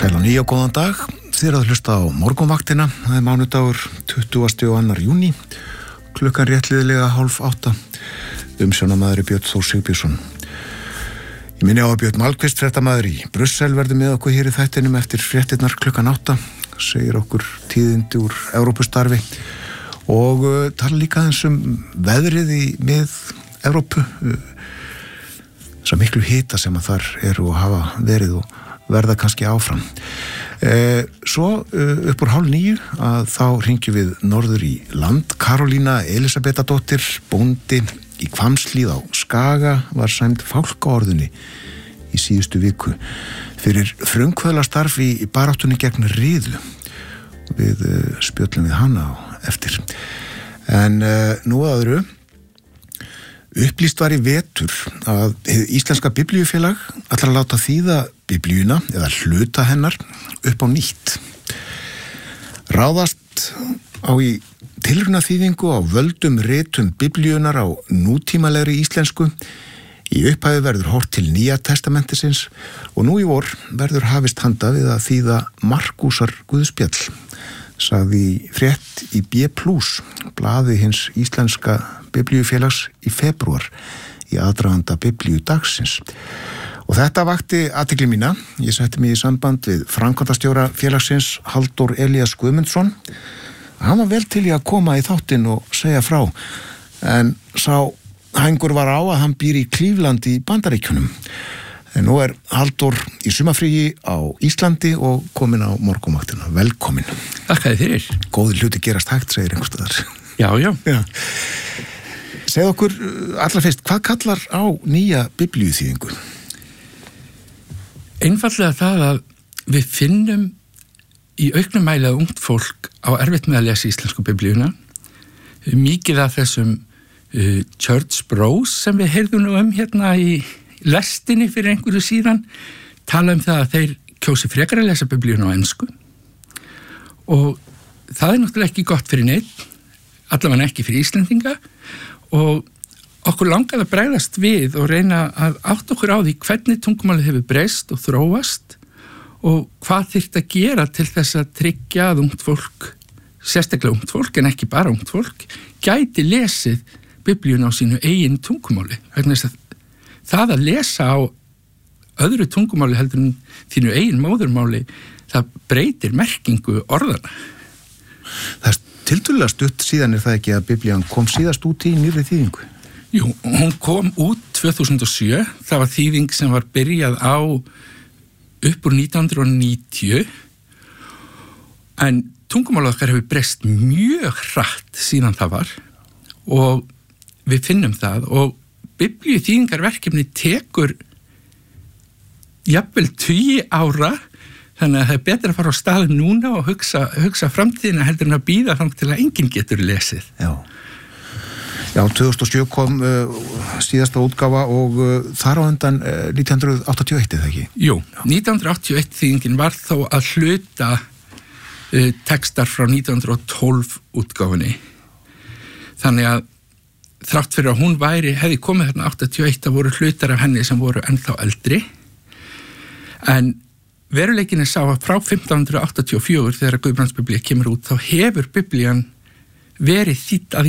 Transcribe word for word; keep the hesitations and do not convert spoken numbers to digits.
Sæl og nýja og góðan dag. Þið eruð að hlusta á morgunvaktina. Það er mánudagur tuttugasta og annan júní. Klukkan réttliðlega hálf átta. Umsjónamaður er Björn Þór Sigbjörnsson. Ég minni á að Björn Malmqvist, fréttamaður í Brussel, verður með okkur hér í þættinum eftir fréttirnar klukkan átta. Segir okkur tíðindi úr Evrópustarfi og uh, tala líka aðeins um veðrið í mið Evrópu. Þess að miklu hita sem að þar eru og hafa verið og verða kannski áfram. Eh, svo uh, upp úr hálf níu að þá hringjum við norður í land. Karolína Elisabetadóttir, bóndi í Hvammshlíð á Skaga, var sæmd fálkaorðunni í síðustu viku fyrir frumkvöðlastarf í, í baráttunni gegn riðu. Við uh, spjöllum við hana á eftir. En uh, nú að öðru. Upplýst var í vetur að hið Íslenska Biblíufélag ætlar að láta þýða Biblíuna eða hluta hennar upp á nýtt. Ráðast á í tilraunaþýðingu á völdum ritum Biblíunar á nútímalegri íslensku. Í upphæfi verður horft til Nýja testamentisins og nú í vor verður hafist handa við að þýða Markúsar Guðspjall, sagði frétt í B plus, blaði hins Íslenska Biblíufélags í febrúar í aðdraganda Biblíu dagsins. Og þetta vakti athygli mína. Ég setti mig í samband við framkvæmdastjóra félagsins Halldór Elías Guðmundsson. Hann var vel til í að koma í þáttinn og segja frá, en sá hængur var á að hann býr í Cleveland í Bandaríkjunum. En nú er Halldór í sumarfríi á Íslandi og komin á morgunvaktina. Velkomin. Þakka þér fyrir. Góði hluti gerast hægt, segir einhvers staðar. Já, já. Já. Segð okkur allar fyrst, hvað kallar á nýja biblíuþýðingu? Einfallega það að við finnum í auknum mæli að ungt fólk á erfitt með að lesa íslensku biblíuna. Mikið af þessum uh, church bros sem við heyrðum nú um hérna í lestinni fyrir einhverju síðan, tala um það að þeir kjósi frekar að lesa biblíuna á ensku. Og það er náttúrulega ekki gott fyrir neitt, allavega ekki fyrir Íslendinga, og okkur langaði að bregðast við og reyna að átta okkur á því hvernig tungumálið hefur breyst og þróast og hvað þyrfti að gera til þess að tryggja að ungt fólk, sérstaklega ungt fólk en ekki bara ungt fólk, gæti lesið biblíuna á sínu eigin tungumáli. Það að lesa á öðru tungumáli heldur en þínu eigin móðurmáli, það breytir merkingu orðana. Það er tiltölulega stutt síðan er það ekki að biblían kom síðast út í nýrri þýðingu? Jú, hún kom út tvö þúsund og sjö. Það var þýðing sem var byrjað á upp úr nítján hundruð níutíu. En tungumálið okkar hefur breyst mjög hratt síðan það var og við finnum það og biblíuþýðingarverkefni tekur jafnvel tugi ára. Þannig að það er betra að fara á staðin núna og hugsa, hugsa framtíðina heldur en að bíða þannig til að enginn getur lesið. Já, Já tvö þúsund og sjö kom uh, síðasta útgáfa og uh, þar á undan uh, nítján hundruð áttatíu og eitt, eða ekki? Jú, nítján hundruð áttatíu og eitt þýðingin var þó að hluta uh, textar frá nítján hundruð og tólf útgáfunni. Þannig að þrátt fyrir að hún væri, hefði komið þarna áttatíu og eitt, það voru hlutar af henni sem voru ennþá eldri. En veruleikin er sá að frá fimmtán hundruð áttatíu og fjögur þegar Guðbrandsbiblía kemur út þá hefur biblían verið þýdd að